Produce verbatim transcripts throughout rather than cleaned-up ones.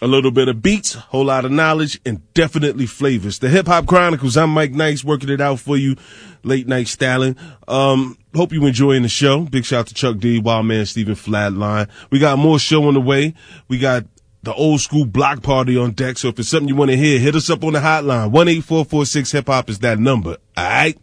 A little bit of beats, whole lot of knowledge, and definitely flavors. The Hip Hop Chronicles, I'm Mike Nice, working it out for you, late night styling. Um, hope you enjoying the show. Big shout out to Chuck D, Wild Man, Stephen Flatline. We got more show on the way. We got the old school block party on deck, so if it's something you want to hear, hit us up on the hotline. one eight four four six hip hop is that number, alright?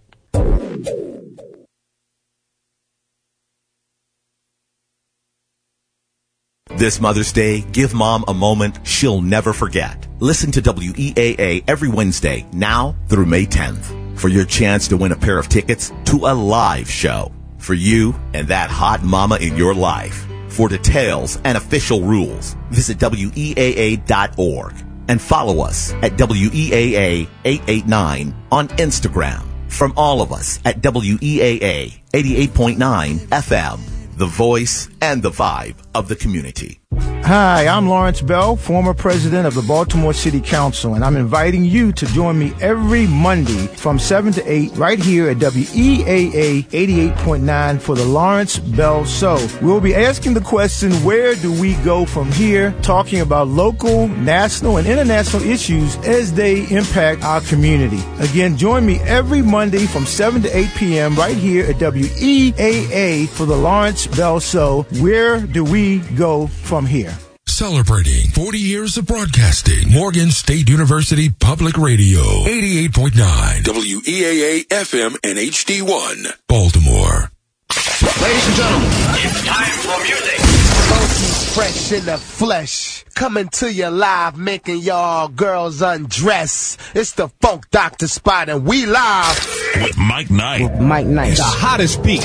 This Mother's Day, give Mom a moment she'll never forget. Listen to W E A A every Wednesday, now through May tenth, for your chance to win a pair of tickets to a live show for you and that hot mama in your life. For details and official rules, visit W E A A dot org and follow us at W E A A eight eight nine on Instagram. From all of us at W E A A eighty-eight point nine F M, the voice and the vibe of the community. Hi, I'm Lawrence Bell, former president of the Baltimore City Council, and I'm inviting you to join me every Monday from seven to eight right here at W E A A eighty-eight point nine for the Lawrence Bell Show. We'll be asking the question, where do we go from here? Talking about local, national, and international issues as they impact our community. Again, join me every Monday from seven to eight p.m. right here at W E A A for the Lawrence Bell Show. Where do we go from here? Celebrating forty years of broadcasting, Morgan State University Public Radio, eighty-eight point nine W E A A F M and H D one, Baltimore. Ladies and gentlemen, it's time for music. Funky fresh in the flesh, coming to you live, making y'all girls undress. It's the Funk Doctor Spot, and we live with Mike Knight. With Mike Knight, the hottest beat.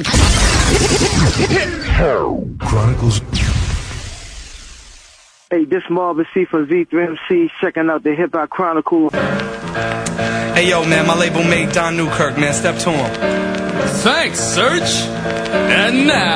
Chronicles. Hey, this Marvin C from Z three M C, checking out the Hip Hop Chronicle. Hey, yo, man, my label mate Don Newkirk, man, step to him. Thanks, Serge. And now,